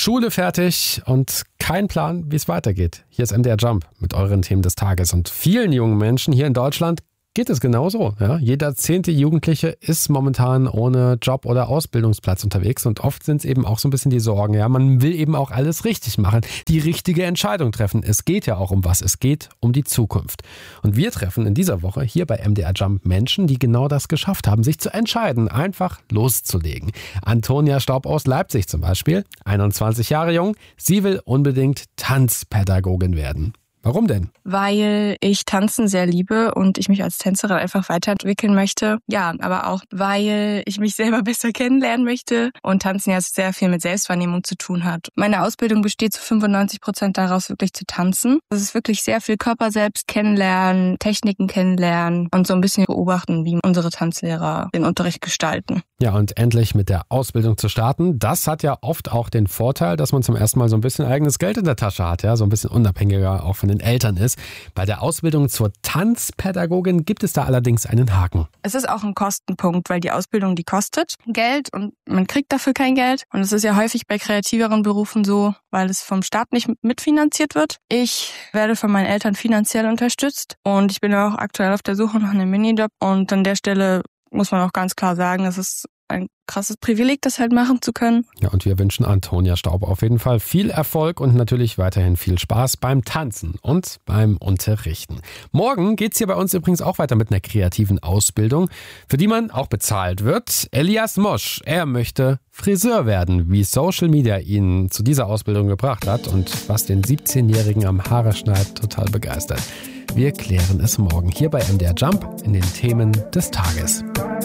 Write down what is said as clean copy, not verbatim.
Schule fertig und kein Plan, wie es weitergeht. Hier ist MDR Jump mit euren Themen des Tages. Und vielen jungen Menschen hier in Deutschland geht es genauso. Ja? Jeder 10. Jugendliche ist momentan ohne Job oder Ausbildungsplatz unterwegs und oft sind es eben auch so ein bisschen die Sorgen. Ja? Man will eben auch alles richtig machen, die richtige Entscheidung treffen. Es geht ja auch um was. Es geht um die Zukunft. Und wir treffen in dieser Woche hier bei MDR Jump Menschen, die genau das geschafft haben, sich zu entscheiden, einfach loszulegen. Antonia Staub aus Leipzig zum Beispiel, 21 Jahre jung. Sie will unbedingt Tanzpädagogin werden. Warum denn? Weil ich Tanzen sehr liebe und ich mich als Tänzerin einfach weiterentwickeln möchte. Ja, aber auch, weil ich mich selber besser kennenlernen möchte und Tanzen ja sehr viel mit Selbstwahrnehmung zu tun hat. Meine Ausbildung besteht zu 95% daraus, wirklich zu tanzen. Es ist wirklich sehr viel Körper selbst kennenlernen, Techniken kennenlernen und so ein bisschen beobachten, wie unsere Tanzlehrer den Unterricht gestalten. Ja, und endlich mit der Ausbildung zu starten, das hat ja oft auch den Vorteil, dass man zum ersten Mal so ein bisschen eigenes Geld in der Tasche hat, ja, so ein bisschen unabhängiger auch von den Eltern ist. Bei der Ausbildung zur Tanzpädagogin gibt es da allerdings einen Haken. Es ist auch ein Kostenpunkt, weil die Ausbildung, die kostet Geld und man kriegt dafür kein Geld. Und es ist ja häufig bei kreativeren Berufen so, weil es vom Staat nicht mitfinanziert wird. Ich werde von meinen Eltern finanziell unterstützt und ich bin auch aktuell auf der Suche nach einem Minijob. Und an der Stelle muss man auch ganz klar sagen, es ist ein krasses Privileg, das halt machen zu können. Ja, und wir wünschen Antonia Staub auf jeden Fall viel Erfolg und natürlich weiterhin viel Spaß beim Tanzen und beim Unterrichten. Morgen geht's hier bei uns übrigens auch weiter mit einer kreativen Ausbildung, für die man auch bezahlt wird. Elias Mosch, er möchte Friseur werden, wie Social Media ihn zu dieser Ausbildung gebracht hat und was den 17-Jährigen am Haareschneid total begeistert. Wir klären es morgen hier bei MDR Jump in den Themen des Tages.